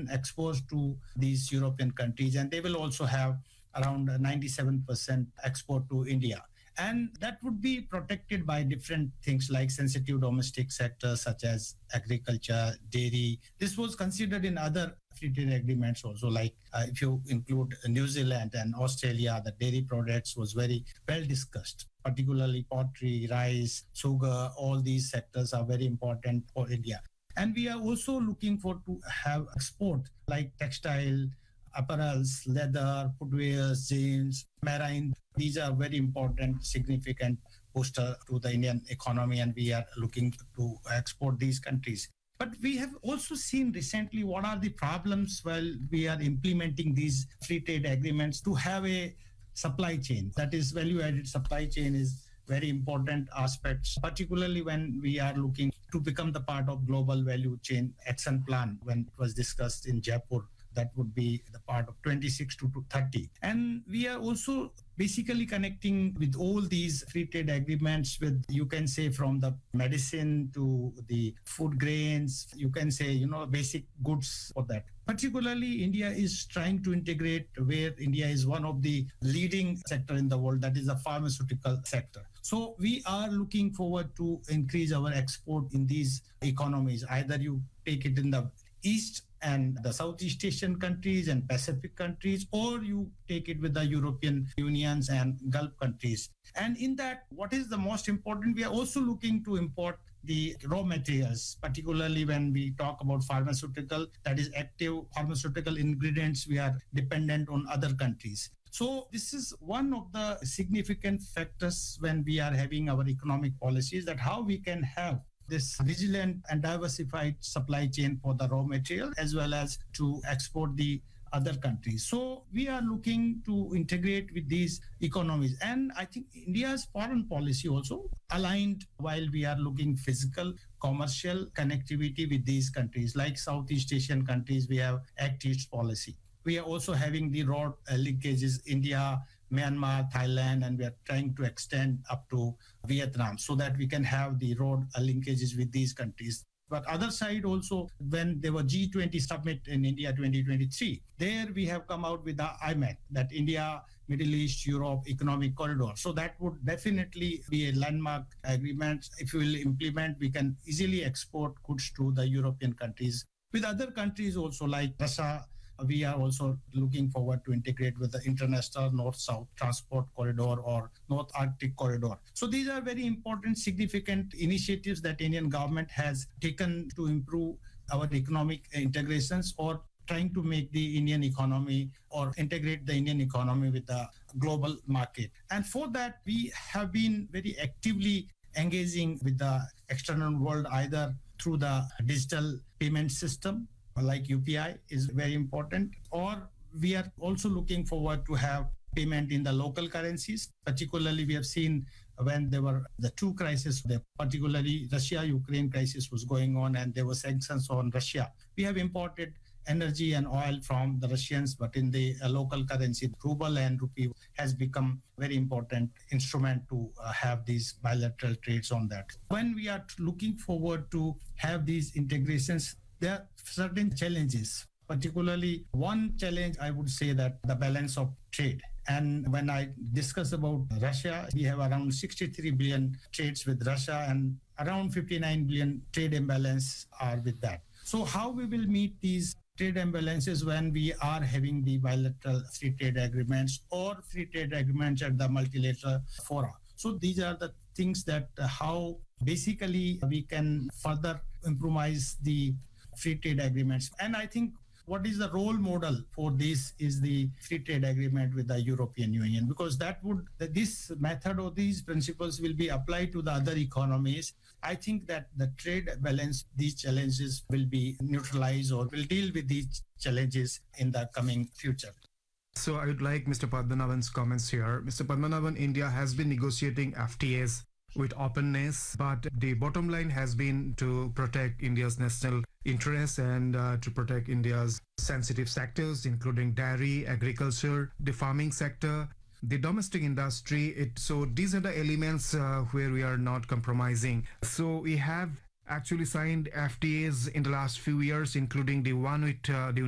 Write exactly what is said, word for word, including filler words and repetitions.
exports to these European countries, and they will also have around ninety-seven percent export to India. And that would be protected by different things like sensitive domestic sectors such as agriculture, dairy. This was considered in other free trade agreements also, like uh, if you include New Zealand and Australia, the dairy products was very well discussed, particularly poultry, rice, sugar. All these sectors are very important for India. And we are also looking for to have export like textile, apparels, leather, footwear, jeans, marine. These are very important, significant booster to the Indian economy, and we are looking to export these countries. But we have also seen recently what are the problems while we are implementing these free trade agreements to have a supply chain. That is, value-added supply chain is very important aspects, particularly when we are looking to become the part of global value chain action plan when it was discussed in Jaipur. That would be the part of twenty-six to thirty. And we are also basically connecting with all these free trade agreements with, you can say, from the medicine to the food grains, you can say, you know, basic goods for that. Particularly, India is trying to integrate where India is one of the leading sector in the world, that is the pharmaceutical sector. So we are looking forward to increase our export in these economies. Either you take it in the East and the Southeast Asian countries and Pacific countries, or you take it with the European Unions and Gulf countries. And in that, what is the most important? We are also looking to import the raw materials, particularly when we talk about pharmaceutical, that is active pharmaceutical ingredients, we are dependent on other countries. So this is one of the significant factors when we are having our economic policies, that how we can have this resilient and diversified supply chain for the raw material as well as to export the other countries. So we are looking to integrate with these economies. And I think India's foreign policy also aligned while we are looking physical, commercial connectivity with these countries. Like Southeast Asian countries, we have Act East policy. We are also having the road uh, linkages, India, Myanmar, Thailand, and we are trying to extend up to Vietnam so that we can have the road uh, linkages with these countries. But other side also, when there was G twenty summit in India twenty twenty-three, there we have come out with the I M E C, that India, Middle East, Europe Economic Corridor. So that would definitely be a landmark agreement. If we will implement, we can easily export goods to the European countries. With other countries also like Russia, we are also looking forward to integrate with the International North-South Transport Corridor or North Arctic Corridor. So these are very important, significant initiatives that Indian government has taken to improve our economic integrations or trying to make the Indian economy or integrate the Indian economy with the global market. And for that, we have been very actively engaging with the external world, either through the digital payment system, like U P I is very important, or we are also looking forward to have payment in the local currencies. Particularly, we have seen when there were the two crises, particularly Russia-Ukraine crisis was going on and there were sanctions on Russia. We have imported energy and oil from the Russians, but in the uh, local currency, ruble and rupee has become very important instrument to uh, have these bilateral trades on that. When we are looking forward to have these integrations, there are certain challenges, particularly one challenge I would say that the balance of trade. And when I discuss about Russia, we have around sixty-three billion trades with Russia and around fifty-nine billion trade imbalance are with that. So how we will meet these trade imbalances when we are having the bilateral free trade agreements or free trade agreements at the multilateral fora? So these are the things that uh, how basically we can further improvise the free trade agreements. And I think what is the role model for this is the free trade agreement with the European Union, because that would, this method or these principles will be applied to the other economies. I think that the trade balance, these challenges will be neutralized or will deal with these challenges in the coming future. So I would like Mister Padmanabhan's comments here. Mister Padmanabhan, India has been negotiating F T As with openness, but the bottom line has been to protect India's national interests and uh, to protect India's sensitive sectors, including dairy, agriculture, the farming sector, the domestic industry. It, so these are the elements uh, where we are not compromising. So we have actually signed F T As in the last few years, including the one with uh, the